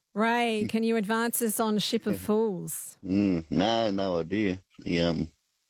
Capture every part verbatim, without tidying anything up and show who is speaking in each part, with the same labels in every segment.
Speaker 1: Ray, can you advance us on Ship of Fools?
Speaker 2: Mm, no, no idea. The, um,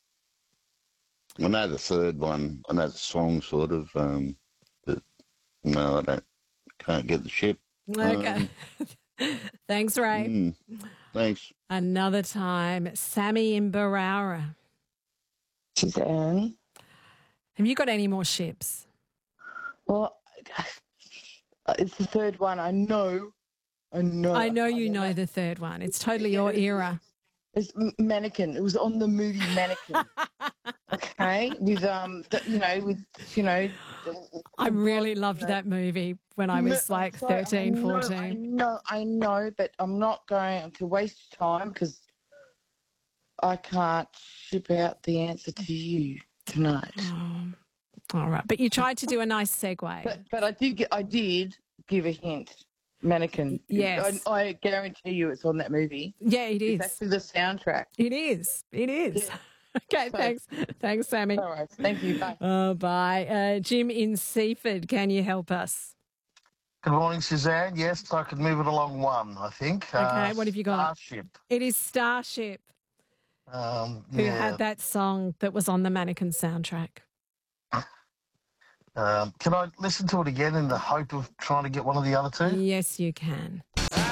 Speaker 2: I know the third one. I know the song, sort of. Um, but no, I don't. Can't get the ship.
Speaker 1: Okay.
Speaker 2: Um,
Speaker 1: Thanks, Ray.
Speaker 2: mm, thanks.
Speaker 1: Another time, Sammy in Barara.
Speaker 3: Suzanne.
Speaker 1: Have you got any more ships?
Speaker 3: Well, it's the third one. I know. I know.
Speaker 1: I know you
Speaker 3: I
Speaker 1: know the third one. It's totally your era.
Speaker 3: It's Mannequin. It was on the movie Mannequin. Okay, with um, the, you know, with you know.
Speaker 1: I really loved that movie when I was like
Speaker 3: Sorry,
Speaker 1: thirteen,
Speaker 3: I know,
Speaker 1: fourteen.
Speaker 3: I know, I know, but I'm not going to waste time because I can't ship out the answer to you tonight.
Speaker 1: Oh, all right, but you tried to do a nice segue.
Speaker 3: But but I did get, I did give a hint. Mannequin.
Speaker 1: Yes.
Speaker 3: I, I guarantee you it's on that movie.
Speaker 1: Yeah, it is.
Speaker 3: It's actually the soundtrack.
Speaker 1: It is. It is.
Speaker 3: Yeah.
Speaker 1: Okay,
Speaker 3: So-
Speaker 1: thanks. Thanks, Sammy.
Speaker 3: All right. Thank you. Bye.
Speaker 1: Oh, bye. Uh, Jim in Seaford, can you help us?
Speaker 4: Good morning, Suzanne. Yes, I could move it along one, I think.
Speaker 1: Okay, what have you got?
Speaker 4: Starship.
Speaker 1: It is Starship,
Speaker 4: Um,
Speaker 1: who
Speaker 4: yeah.
Speaker 1: had that song that was on the Mannequin soundtrack.
Speaker 4: Um, can I listen to it again in the hope of trying to get one of the other two?
Speaker 1: Yes, you can.